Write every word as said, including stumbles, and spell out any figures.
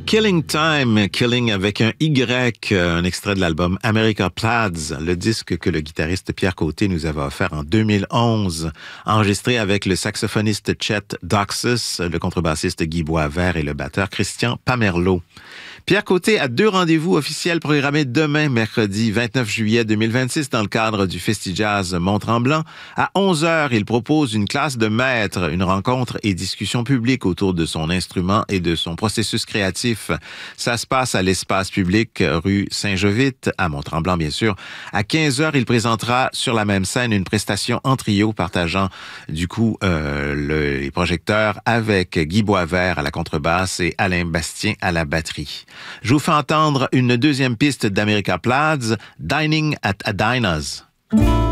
Killing Time, Killing avec un Y, un extrait de l'album America Plaids, le disque que le guitariste Pierre Côté nous avait offert en deux mille onze, enregistré avec le saxophoniste Chet Doxus, le contrebassiste Guy Boisvert et le batteur Christian Pamerlot. Pierre Côté a deux rendez-vous officiels programmés demain, mercredi vingt-neuf juillet deux mille vingt-six, dans le cadre du Festi-Jazz Mont-Tremblant. À onze heures, il propose une classe de maître, une rencontre et discussion publique autour de son instrument et de son processus créatif. Ça se passe à l'espace public, rue Saint-Jovite, à Mont-Tremblant, bien sûr. À quinze heures, il présentera sur la même scène une prestation en trio, partageant du coup euh, le, les projecteurs avec Guy Boisvert à la contrebasse et Alain Bastien à la batterie. Je vous fais entendre une deuxième piste d'America Plaids, Dining at Adina's.